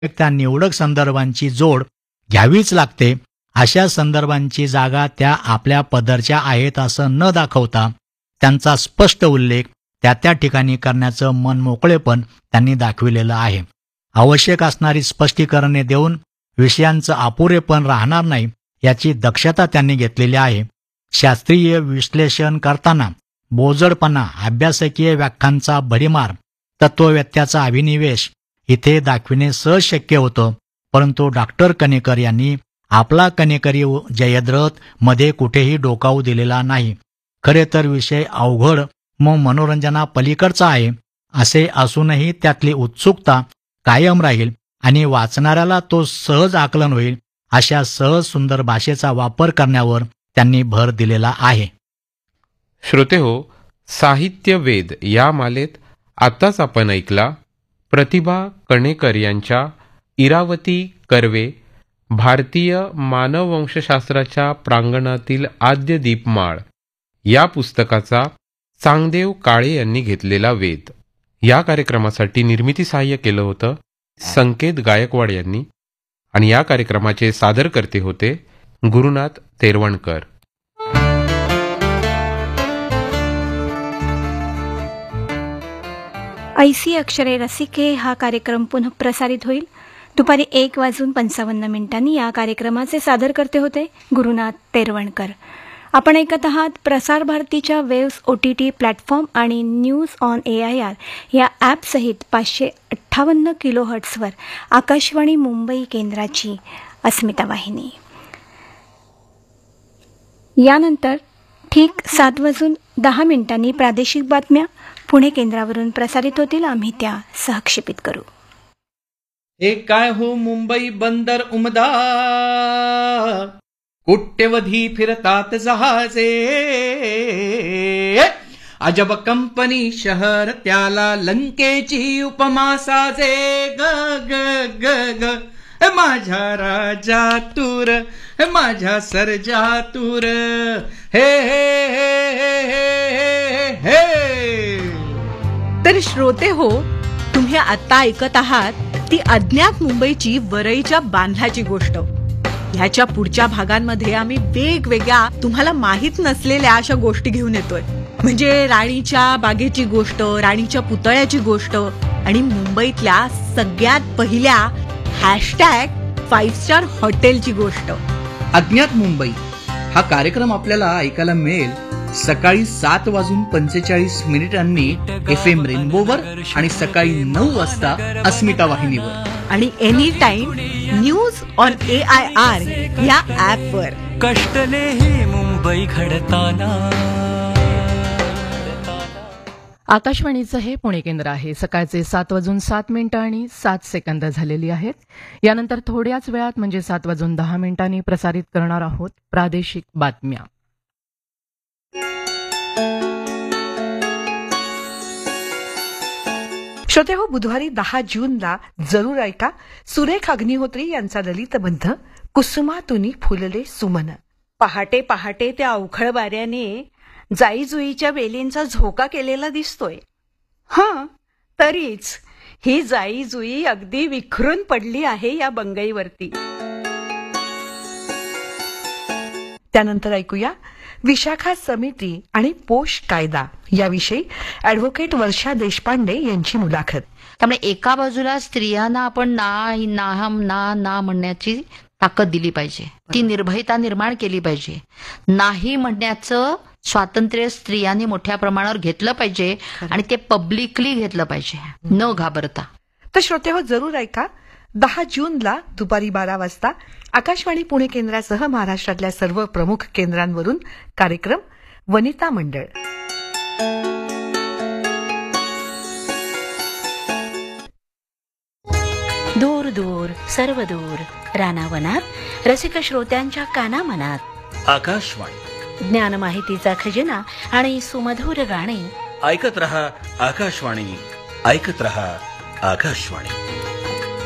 त्या निवडक संदर्भांची जोड घ्यावीच लागते. अशा संदर्भांची जागा त्या आपल्या पदरच्या आहेत असं न दाखवता त्यांचा स्पष्ट उल्लेख त्या त्या ठिकाणी करण्याचं मनमोकळेपण त्यांनी दाखविलेलं आहे. आवश्यक असणारी स्पष्टीकरणे देऊन विषयांचं अपुरेपण राहणार नाही याची दक्षता त्यांनी घेतलेली आहे. शास्त्रीय विश्लेषण करताना बोजडपणा, अभ्यासकीय व्याख्यांचा भडीमार, तत्ववेत्याचा अभिनिवेश इथे दाखविणे सहज शक्य होतं. परंतु डॉक्टर कणेकर यांनी आपला कणेकरी जयद्रथ मध्ये कुठेही डोकावू दिलेला नाही. खरे तर विषय अवघड व मनोरंजनापलीकडचा आहे असे असूनही त्यातली उत्सुकता कायम राहील आणि वाचणाऱ्याला तो सहज आकलन होईल अशा सहज सुंदर भाषेचा वापर करण्यावर त्यांनी भर दिलेला आहे. श्रोतेहो, साहित्य वेद या मालेत आताच आपण ऐकला प्रतिभा कणेकर यांच्या इरावती कर्वे भारतीय मानववंशशास्त्राच्या प्रांगणातील आद्य दीपमाळ या पुस्तकाचा चांगदेव काळे यांनी घेतलेला वेध. या कार्यक्रमासाठी निर्मिती सहाय्य केलं होतं संकेत गायकवाड यांनी आणि या कार्यक्रमाचे सादरकर्ते होते गुरुनाथ तेरवणकर. ऐसी अक्षरे रसिके हा कार्यक्रम पुनः प्रसारित होईल दुपारी 1:55 या कार्यक्रमाचे सादरकर्ते होते गुरुनाथ तेरवणकर. आपण ऐकत आहात प्रसार भारतीच्या वेव्स OTT प्लॅटफॉर्म आणि न्यूज ऑन AIR या ॲपसहित 558 किलोहर्ट्झवर आकाशवाणी मुंबई केंद्राची अस्मिता वाहिनी. यानंतर ठीक 7:10 प्रादेशिक बातम्या पुणे केंद्रावरून प्रसारित होतील. आम्ही त्या सहक्षेपित करू. हे काय हो मुंबई बंदर उमदा, कोट्यवधी फिरतात जहाजे, अजब कंपनी शहर त्याला लंकेची उपमा साजे. ग ग ग ग माझ्या राजा तूर, माझ्या सर्जा तूर, हे हे हे हे हे हे. तर श्रोते हो, तुम्ही आता ऐकत आहात ती अज्ञात मुंबईची वरईच्या बांधल्याची गोष्ट. ह्याच्या पुढच्या भागांमध्ये आम्ही वेगवेगळ्या तुम्हाला माहित नसलेल्या अशा गोष्टी घेऊन येतोय. म्हणजे राणीच्या बागेची गोष्ट, राणीच्या पुतळ्याची गोष्ट आणि मुंबईतल्या सगळ्यात पहिल्या #5 स्टार हॉटेलची गोष्ट. अज्ञात मुंबई हा कार्यक्रम आपल्याला ऐकायला मिळेल सकाळी 7:45 FM रेनबोवर आणि सकाळी 9 वाजता अस्मिता वाहिनीवर आणि any time news on AIR या ॲपवर. कष्टले ही मुंबई घडताना. आकाशवाणीचं हे पुणे केंद्र आहे. सकाळचे 7:07 झालेली आहेत. यानंतर थोड्याच वेळात म्हणजे 7:10 प्रसारित करणार आहोत प्रादेशिक बातम्या. श्रोते हो, बुधवारी 10 जूनला जरूर ऐका सुरेख अग्निहोत्री यांचा ललितबंध कुसुमातुनी फुलले सुमन. पहाटे पहाटे त्या अवखळ वाऱ्याने जाईजुईच्या वेलींचा झोका केलेला दिसतोय. तरीच ही जाईजुई अगदी विखरून पडली आहे या बंगईवरती. त्यानंतर ऐकूया विशाखा समिती आणि पोष कायदा याविषयी ॲडव्होकेट वर्षा देशपांडे यांची मुलाखत. त्यामुळे एका बाजूला स्त्रियांना आपण ना म्हणण्याची ताकद दिली पाहिजे, ती निर्भयता निर्माण केली पाहिजे. नाही म्हणण्याचं स्वातंत्र्य स्त्रियांनी मोठ्या प्रमाणावर घेतलं पाहिजे आणि ते पब्लिकली घेतलं पाहिजे न घाबरता. तर श्रोते हो, जरूर ऐका 10 जूनला दुपारी 12 वाजता आकाशवाणी पुणे केंद्रासह महाराष्ट्रातल्या सर्व प्रमुख केंद्रांवरून कार्यक्रम वनिता मंडळ. दूर दूर सर्व दूर रानावनात रसिक श्रोत्यांच्या कानामनात आकाशवाणी, ज्ञान माहितीचा खजिना आणि सुमधुर गाणे. ऐकत रहा आकाशवाणी, ऐकत रहा आकाशवाणी.